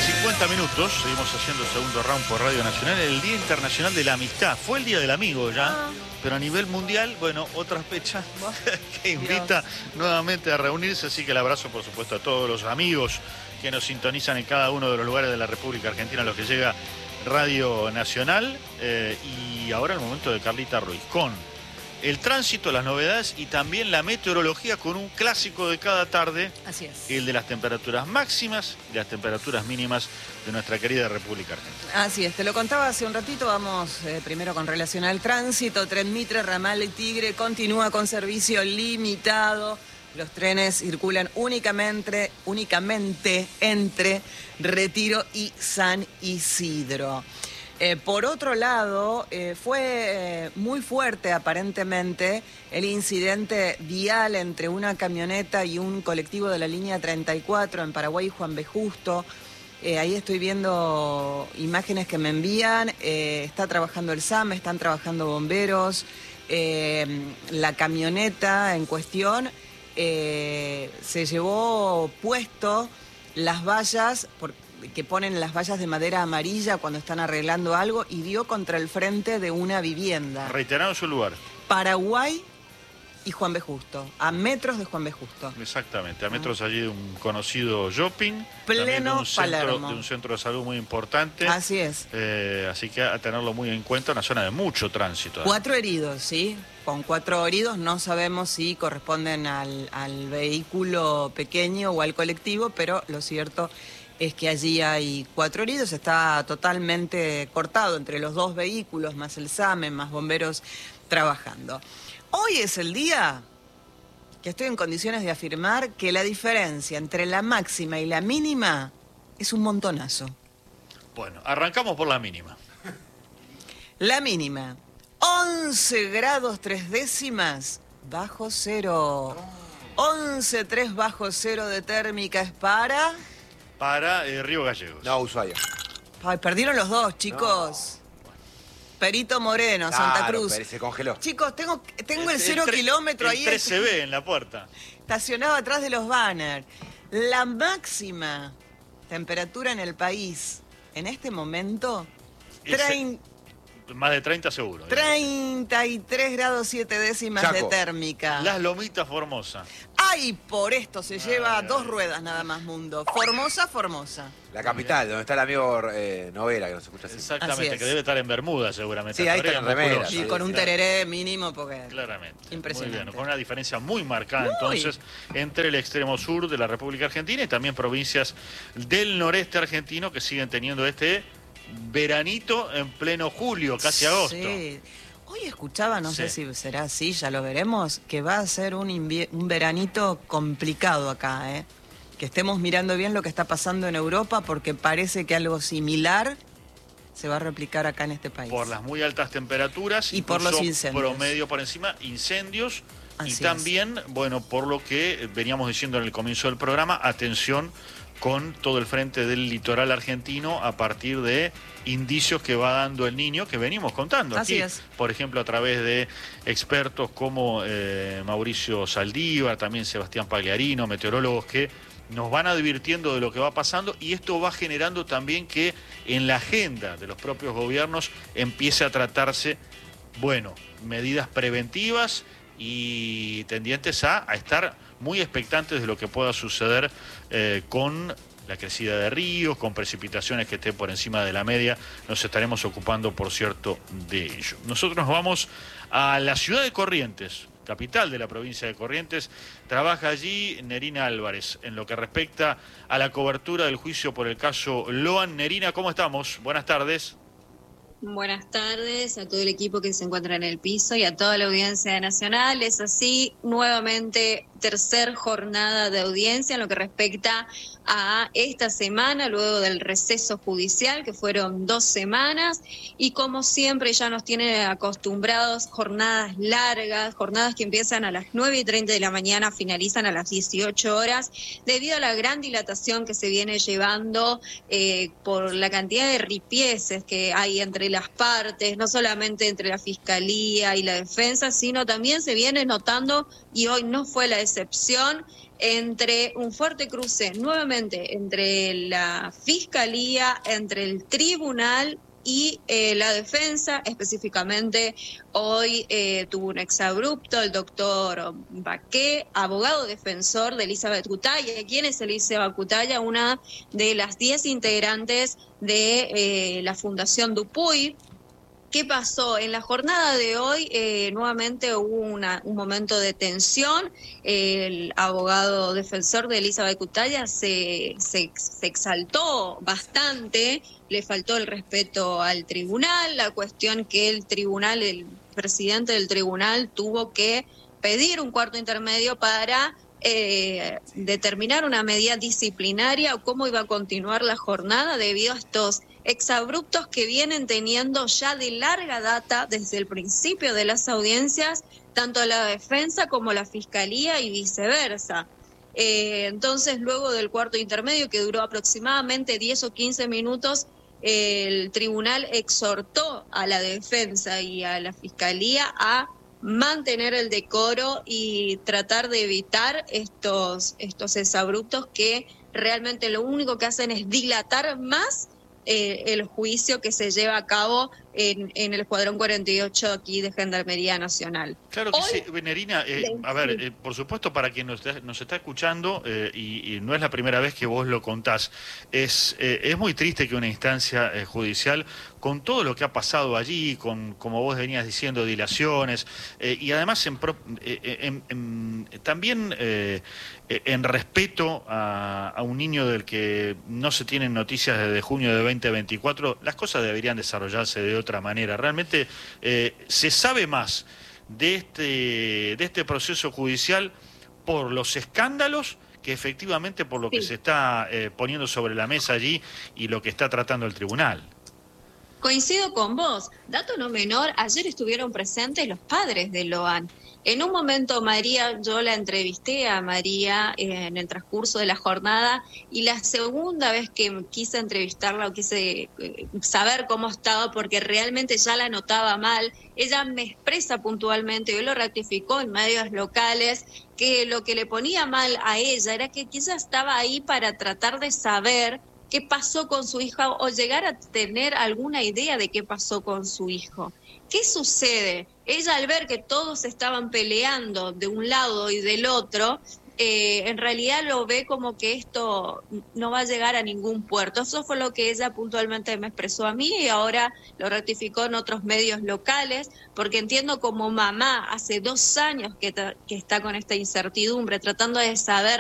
50 minutos, seguimos haciendo el segundo round por Radio Nacional, el Día Internacional de la Amistad. Fue el Día del Amigo ya, pero a nivel mundial, bueno, otra fecha que invita nuevamente a reunirse, así que el abrazo, por supuesto, a todos los amigos que nos sintonizan en cada uno de los lugares de la República Argentina, a los que llega Radio Nacional. Y ahora el momento de Carlita Ruiz, con el tránsito, las novedades y también la meteorología, con un clásico de cada tarde. Así es. El de las temperaturas máximas y las temperaturas mínimas de nuestra querida República Argentina. Así es, te lo contaba hace un ratito. Vamos primero con relación al tránsito. Tren Mitre, Ramal Tigre continúa con servicio limitado. Los trenes circulan únicamente entre Retiro y San Isidro. Por otro lado, fue muy fuerte aparentemente el incidente vial entre una camioneta y un colectivo de la línea 34 en Paraguay y Juan B. Justo. Ahí estoy viendo imágenes que me envían. Está trabajando el SAM, están trabajando bomberos. La camioneta en cuestión se llevó puesto las vallas que ponen las vallas de madera amarilla cuando están arreglando algo, y dio contra el frente de una vivienda. Reiterado su lugar. Paraguay y Juan B. Justo, a metros de Juan B. Justo. Exactamente, a metros allí de un conocido shopping. Pleno Palermo. De un centro de salud muy importante. Así es. Así que a tenerlo muy en cuenta, una zona de mucho tránsito. 4 heridos, ¿sí? Con 4 heridos, no sabemos si corresponden al vehículo pequeño o al colectivo, pero lo cierto es que allí hay 4 heridos. Está totalmente cortado entre los dos vehículos, más el SAME, más bomberos trabajando. Hoy es el día que estoy en condiciones de afirmar que la diferencia entre la máxima y la mínima es un montonazo. Bueno, arrancamos por la mínima. La mínima, 11 grados 3 décimas bajo cero. 11,3 bajo cero de térmica es para Río Gallegos. No, Ushuaia. Ay, perdieron los dos, chicos. No. Perito Moreno, Santa Cruz. Se congeló. Chicos, tengo el 0 kilómetro ahí. El 13B en la puerta. Estacionado atrás de los banners. La máxima temperatura en el país en este momento, más de 30 seguro. 33 grados 7 décimas Chaco. de térmica. Las Lomitas, Formosa. Ay, por esto se lleva 2 ruedas nada más, mundo. Formosa. La capital, donde está el amigo Novela, que nos escucha así. Exactamente, que debe estar en Bermuda seguramente. Sí, ahí está en remera. Y con un tereré mínimo, porque... Claramente. Impresionante. Muy bien, con una diferencia muy marcada entonces entre el extremo sur de la República Argentina y también provincias del noreste argentino que siguen teniendo este veranito en pleno julio, casi agosto. Sí. Hoy escuchaba, no sé si será así, ya lo veremos, que va a ser un veranito complicado acá, ¿eh? Que estemos mirando bien lo que está pasando en Europa, porque parece que algo similar se va a replicar acá en este país. Por las muy altas temperaturas y por los incendios. Promedio por encima, incendios. Así y también, bueno, por lo que veníamos diciendo en el comienzo del programa, atención con todo el frente del litoral argentino a partir de indicios que va dando el Niño, que venimos contando aquí. Así es. Por ejemplo, a través de expertos como Mauricio Saldívar, también Sebastián Pagliarino, meteorólogos que nos van advirtiendo de lo que va pasando, y esto va generando también que en la agenda de los propios gobiernos empiece a tratarse, bueno, medidas preventivas y tendientes a estar muy expectantes de lo que pueda suceder con la crecida de ríos, con precipitaciones que estén por encima de la media. Nos estaremos ocupando, por cierto, de ello. Nosotros nos vamos a la ciudad de Corrientes, capital de la provincia de Corrientes. Trabaja allí Nerina Álvarez en lo que respecta a la cobertura del juicio por el caso Loan. Nerina, ¿cómo estamos? Buenas tardes. Buenas tardes a todo el equipo que se encuentra en el piso y a toda la audiencia nacional. Es así, nuevamente, tercer jornada de audiencia en lo que respecta a esta semana, luego del receso judicial, que fueron 2 semanas, y como siempre ya nos tienen acostumbrados, jornadas largas, jornadas que empiezan a las 9:30 de la mañana, finalizan a las 18 horas, debido a la gran dilatación que se viene llevando por la cantidad de ripieces que hay entre las partes, no solamente entre la Fiscalía y la Defensa, sino también se viene notando, y hoy no fue la excepción, entre un fuerte cruce nuevamente entre la Fiscalía, entre el Tribunal y la defensa. Específicamente hoy tuvo un exabrupto el doctor Baqué, abogado defensor de Elizabeth Cutaya. ¿Quién es Elizabeth Cutaya? Una de las 10 integrantes de la Fundación Dupuy. ¿Qué pasó? En la jornada de hoy nuevamente hubo un momento de tensión. El abogado defensor de Elizabeth Cutaya se exaltó bastante, le faltó el respeto al tribunal, la cuestión que el presidente del tribunal tuvo que pedir un cuarto intermedio para determinar una medida disciplinaria o cómo iba a continuar la jornada debido a estos exabruptos que vienen teniendo ya de larga data desde el principio de las audiencias, tanto la defensa como la fiscalía y viceversa. Entonces, luego del cuarto intermedio, que duró aproximadamente 10 o 15 minutos, el tribunal exhortó a la defensa y a la fiscalía a mantener el decoro y tratar de evitar estos exabruptos que realmente lo único que hacen es dilatar más el juicio que se lleva a cabo en el Escuadrón 48 aquí de Gendarmería Nacional. Claro que sí, Venerina. A ver, por supuesto, para quien nos está escuchando, y no es la primera vez que vos lo contás, es muy triste que una instancia judicial, con todo lo que ha pasado allí, como vos venías diciendo, dilaciones, y además también en respeto a un niño del que no se tienen noticias desde junio de 2024, las cosas deberían desarrollarse de otra manera. Realmente se sabe más de este proceso judicial por los escándalos que efectivamente por lo que se está poniendo sobre la mesa allí y lo que está tratando el tribunal. Coincido con vos. Dato no menor, ayer estuvieron presentes los padres de Loan. En un momento, María, yo la entrevisté a María en el transcurso de la jornada, y la segunda vez que quise entrevistarla o quise saber cómo estaba, porque realmente ya la notaba mal, ella me expresa puntualmente, y lo ratificó en medios locales, que lo que le ponía mal a ella era que ella estaba ahí para tratar de saber qué pasó con su hija o llegar a tener alguna idea de qué pasó con su hijo. ¿Qué sucede? Ella, al ver que todos estaban peleando de un lado y del otro, en realidad lo ve como que esto no va a llegar a ningún puerto. Eso fue lo que ella puntualmente me expresó a mí, y ahora lo ratificó en otros medios locales, porque entiendo como mamá, hace 2 años que está con esta incertidumbre, tratando de saber